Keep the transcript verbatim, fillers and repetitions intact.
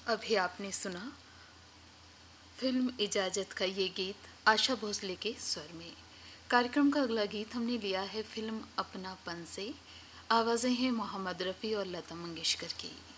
अभी आपने सुना फिल्म इजाज़त का ये गीत आशा भोसले के स्वर में। कार्यक्रम का अगला गीत हमने लिया है फिल्म अपनापन से। आवाज़ें हैं मोहम्मद रफ़ी और लता मंगेशकर की।